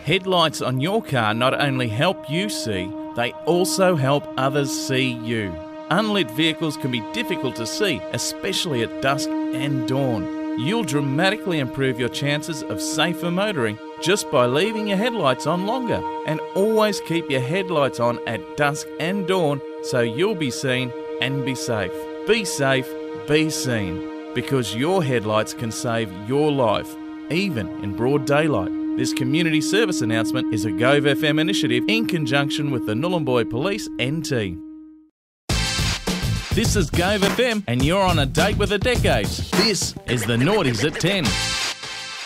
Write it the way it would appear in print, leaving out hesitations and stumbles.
Headlights on your car not only help you see, they also help others see you. Unlit vehicles can be difficult to see, especially at dusk and dawn. You'll dramatically improve your chances of safer motoring just by leaving your headlights on longer. And always keep your headlights on at dusk and dawn so you'll be seen and be safe. Be safe, be seen, because your headlights can save your life, even in broad daylight. This community service announcement is a Gove FM initiative in conjunction with the Nhulunbuy Police NT. This is Gove FM and you're on a date with the decades. This is the Naughties at 10.